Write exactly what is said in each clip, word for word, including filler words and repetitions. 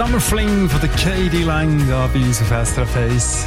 Summer Fling von der Katie Lang da bei uns auf S R F eins.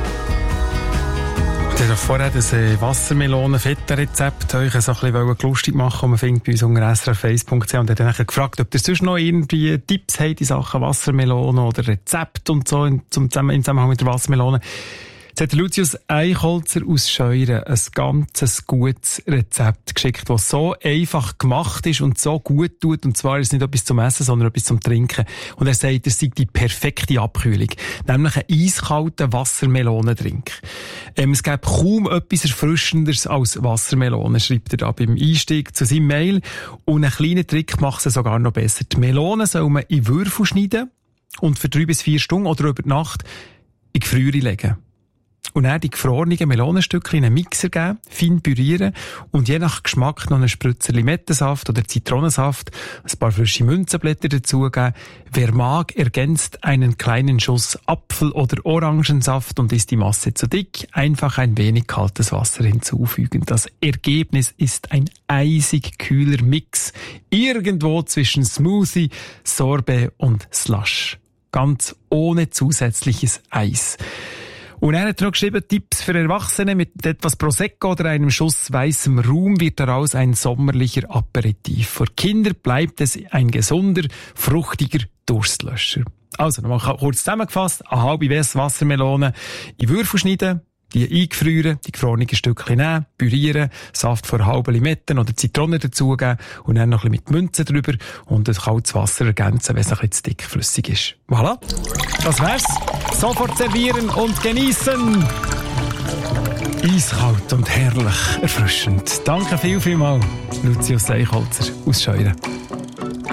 Ich wollte vorher das Wassermelonen-Feta-Rezept euch so ein bisschen lustig machen, und man findet bei uns unter s r f eins punkt c h und hat dann gefragt, ob ihr sonst noch irgendwie Tipps habt in Sachen Wassermelonen oder Rezepte und so im Zusammenhang mit der Wassermelone. Jetzt hat Lucius Eichholzer aus Scheuren ein ganz gutes Rezept geschickt, das so einfach gemacht ist und so gut tut. Und zwar ist es nicht etwas zum Essen, sondern etwas zum Trinken. Und er sagt, es sei die perfekte Abkühlung. Nämlich ein eiskalter Wassermelonendrink. Ähm, es gibt kaum etwas Erfrischenderes als Wassermelone, schreibt er da beim Einstieg zu seinem Mail. Und einen kleinen Trick macht es sogar noch besser. Die Melone soll man in Würfel schneiden und für drei bis vier Stunden oder über die Nacht in die Gefriere legen. Und dann die gefrorenen Melonenstückchen in einen Mixer geben, fein pürieren und je nach Geschmack noch einen Spritzer Limettensaft oder Zitronensaft, ein paar frische Münzenblätter dazugeben. Wer mag, ergänzt einen kleinen Schuss Apfel- oder Orangensaft und ist die Masse zu dick, einfach ein wenig kaltes Wasser hinzufügen. Das Ergebnis ist ein eisig kühler Mix, irgendwo zwischen Smoothie, Sorbet und Slush. Ganz ohne zusätzliches Eis. Und er hat noch geschrieben, Tipps für Erwachsene mit etwas Prosecco oder einem Schuss weißem Rum wird daraus ein sommerlicher Aperitif. Für Kinder bleibt es ein gesunder, fruchtiger Durstlöscher. Also, nochmal kurz zusammengefasst, eine halbe Wassermelone in Würfel schneiden, die eingefrieren, die gefrorenen Stückchen nehmen, pürieren, Saft von halben Limetten oder Zitrone dazugeben und dann noch ein bisschen mit Münzen drüber und ein kaltes Wasser ergänzen, wenn es ein bisschen zu dickflüssig ist. Voilà, das wär's. Sofort servieren und genießen. Eiskalt und herrlich erfrischend. Danke viel, viel mal, Lucius Eichholzer aus Scheuren.